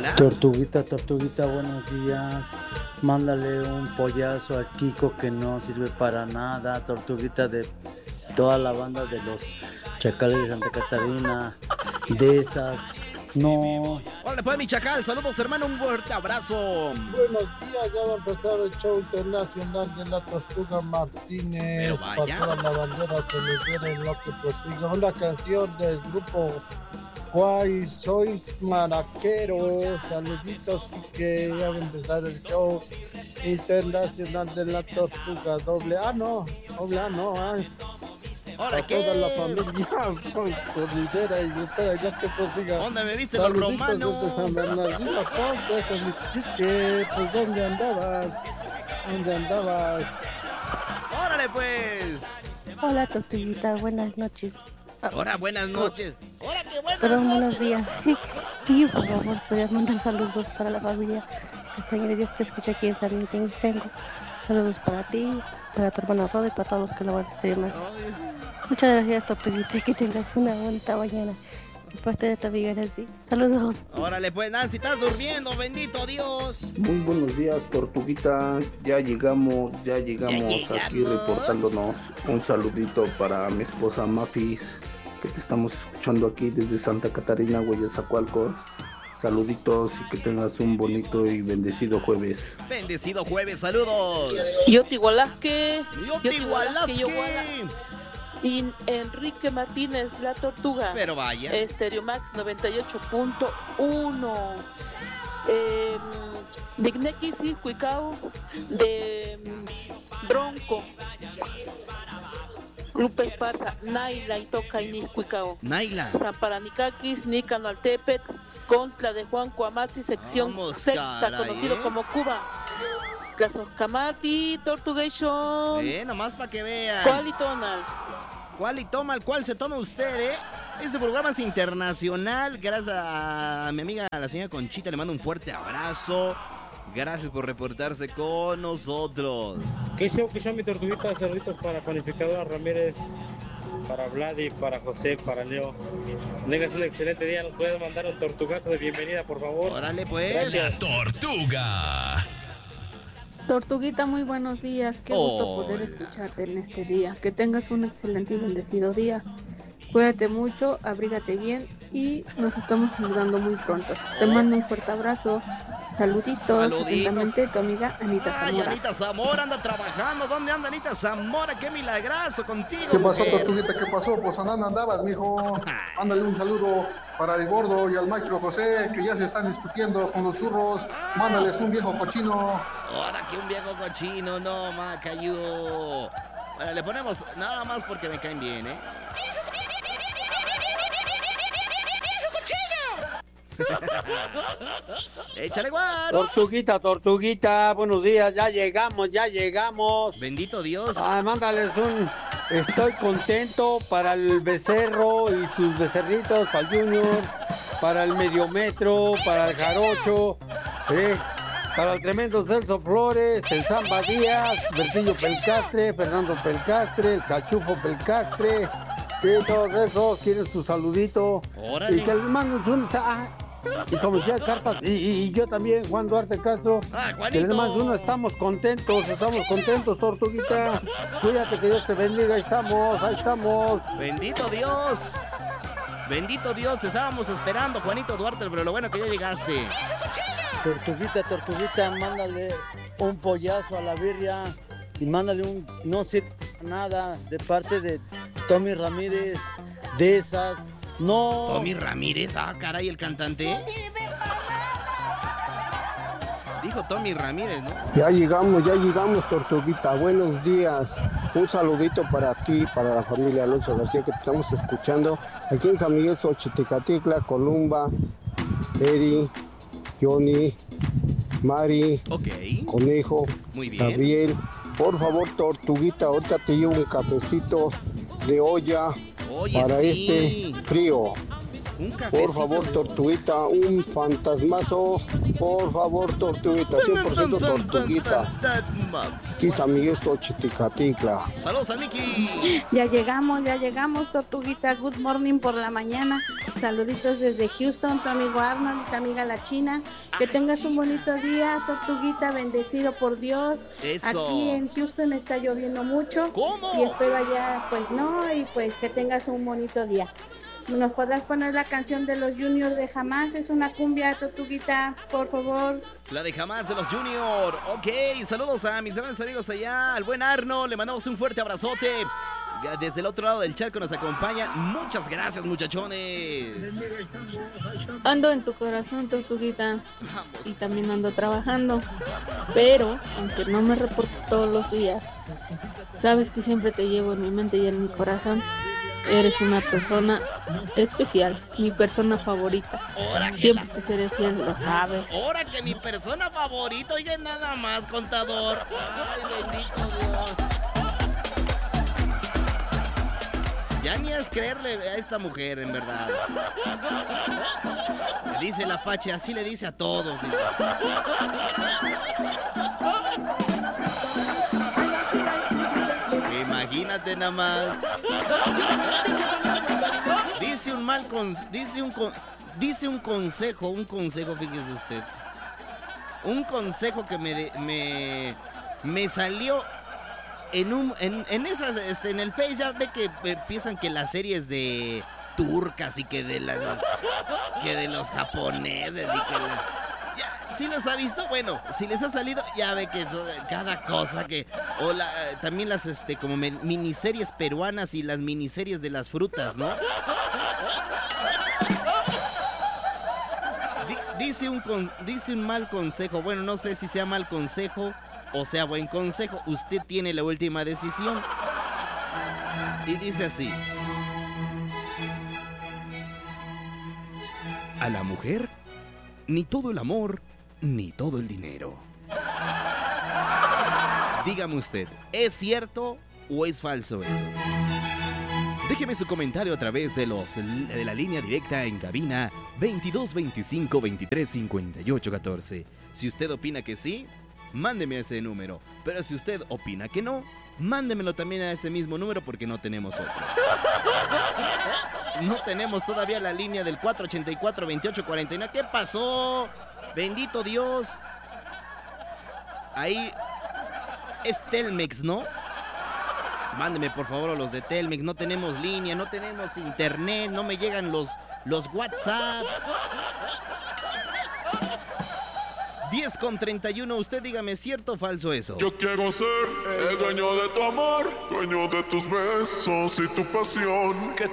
Hola. Tortuguita, buenos días. Mándale un pollazo al Kiko que no sirve para nada. Tortuguita, de toda la banda de los Chacales de Santa Catarina, de esas. No. Hola, pues mi chacal, saludos hermano, un fuerte abrazo. Buenos días, ya va a empezar el show internacional de la Tortuga Martínez. Vaya. Para toda la bandera se les viene en lo que prosiga. Una canción del grupo Guay, sois maraqueros. Saluditos y que ya va a empezar el show internacional de la Tortuga. Doble A no. Hola, Para ¿qué? toda la familia sonidera y espera ya que prosiga. ¿Dónde me viste los Saluditos romanos? desde San Bernardino, Ponce, eso mi chique. Pues ¿dónde andabas? Órale pues. Hola, Tortuguita, buenas noches. Hola, buenas noches. Hola, qué buenas Perdón, buenos noches. días. Y por favor, podrías mandar saludos para la familia Castañeda. Dios te escucha aquí en San Miguel Tengo. Saludos para ti, para tu hermana Roda y para todos los que lo van a hacer más. Muchas gracias, Tortuguita, y que tengas una bonita mañana. Que parte de tu amiga Nancy. Saludos. Órale pues, Nancy, estás durmiendo, bendito Dios. Muy buenos días, Tortuguita. Ya llegamos aquí reportándonos. Un saludito para mi esposa Mafis, que te estamos escuchando aquí desde Santa Catarina, Guayazacualcos. Saluditos y que tengas un bonito y bendecido jueves. Bendecido jueves, saludos. Yotigualasque. Yotigualasque. Y Enrique Martínez, La Tortuga. Pero vaya. Stereo Max 98.1. Digneki Circuicao de Bronco. Grupo Esparza, Naila y Toca y Niscuicao. Naila. Zamparanicakis, Nícano Altepet, Contra de Juan Cuamatzi, sección Vamos, sexta, caray, conocido como Cuba. Casoscamati, Tortugation. Nomás para que vean. ¿Cuál y tonal? ¿Cuál y toma? ¿Cuál se toma usted, Este programa es internacional. Gracias a mi amiga, la señora Conchita, le mando un fuerte abrazo. Gracias por reportarse con nosotros. ¿Qué show, mi Tortuguita? Saluditos para Panificadora Ramírez, para Vladi, para José, para Leo. Tengas un excelente día. Nos puedes mandar un tortugazo de bienvenida, por favor. Órale, pues. Gracias. Tortuga. Tortuguita, muy buenos días. Qué gusto poder escucharte en este día. Que tengas un excelente y bendecido día. Cuídate mucho, abrígate bien y nos estamos saludando muy pronto. Te mando un fuerte abrazo. Saluditos. Atentamente, tu amiga Anita Zamora. Anita Zamora anda trabajando. ¿Dónde anda Anita Zamora? ¡Qué milagrazo contigo! ¿Qué pasó, mujer? Tortuguita? ¿Qué pasó? Pues andando andabas, mijo. Mándale un saludo para el gordo y al maestro José, que ya se están discutiendo con los churros. Mándales un viejo cochino. Ahora que un viejo cochino, no, Macayo. Bueno, le ponemos nada más porque me caen bien, Échale, guaros. Tortuguita, buenos días, ya llegamos. Bendito Dios. Mándales estoy contento para el becerro y sus becerritos, para el Junior, para el Mediometro, para el Jarocho, para el tremendo Celso Flores, el Zamba Díaz, Bertillo Pelcastre, Fernando Pelcastre, el Cachufo Pelcastre. Sí, todos esos quieren su saludito. Órale. Y que les manden un... y como decía Carpas, y yo también, Juan Duarte Castro, que les mando uno, estamos contentos, Tortuguita. Cuídate, que Dios te bendiga, ahí estamos. Bendito Dios, te estábamos esperando, Juanito Duarte, pero lo bueno que ya llegaste. Tortuguita, mándale un pollazo a la birria y mándale un no sirve nada de parte de Tommy Ramírez, de esas. No. Tommy Ramírez, caray, el cantante. Dijo Tommy Ramírez, ¿no? Ya llegamos, Tortuguita. Buenos días. Un saludito para ti, para la familia Alonso García, que te estamos escuchando aquí en San Miguel Xochitecatecla, Columba, Eri, Johnny, Mari, Conejo, muy bien. Gabriel. Por favor, Tortuguita, ahorita te llevo un cafecito de olla para este frío. Un cafecito. Por favor, Tortuguita, un fantasmazo. Por favor, Tortuguita, 100% Tortuguita. Aquí San Miguel Xochiticaticla. Saludos a Miki. Ya llegamos, Tortuguita. Good morning por la mañana. Saluditos desde Houston, tu amigo Arnold, tu amiga la China. Que tengas un bonito día, Tortuguita, bendecido por Dios. Eso. Aquí en Houston está lloviendo mucho. ¿Cómo? Y espero allá, pues no, y pues que tengas un bonito día. ¿Nos podrás poner la canción de los Juniors de Jamás? Es una cumbia, Tortuguita, por favor. La de Jamás de los Junior. Ok, saludos a mis grandes amigos allá, al buen Arno. Le mandamos un fuerte abrazote. Desde el otro lado del charco nos acompañan. Muchas gracias, muchachones. Ando en tu corazón, Tortuguita. Y también ando trabajando. Pero, aunque no me reporto todos los días, sabes que siempre te llevo en mi mente y en mi corazón. Eres una persona especial, mi persona favorita. Siempre te seré fiel, lo sabes. Ahora que mi persona favorita, oye, nada más, contador. Ay, bendito Dios. Ya ni es creerle a esta mujer, en verdad. Le dice el Apache, así le dice a todos, dice. Imagínate nada más. Dice un consejo, fíjese usted. Un consejo que me salió en esas, en el Face. Ya ve que piensan que las series de turcas y que de los japoneses y que ¿sí los ha visto? Bueno, si les ha salido, ya ve que cada cosa que... O también las como miniseries peruanas y las miniseries de las frutas, ¿no? Dice un mal consejo. Bueno, no sé si sea mal consejo o sea buen consejo. Usted tiene la última decisión. Y dice así: a la mujer, ni todo el amor, ni todo el dinero. Dígame usted, ¿es cierto o es falso eso? Déjeme su comentario a través de la línea directa en cabina 22 25 23 58 14. Si usted opina que sí, mándeme a ese número. Pero si usted opina que no, mándemelo también a ese mismo número, porque no tenemos otro. No tenemos todavía la línea del 484 28 49. ¿Qué pasó? Bendito Dios. Ahí es Telmex, ¿no? Mándeme por favor a los de Telmex. No tenemos línea, no tenemos internet, no me llegan los WhatsApp. 10:31, usted dígame, ¿cierto o falso eso? Yo quiero ser el dueño de tu amor, dueño de tus besos y tu pasión. Que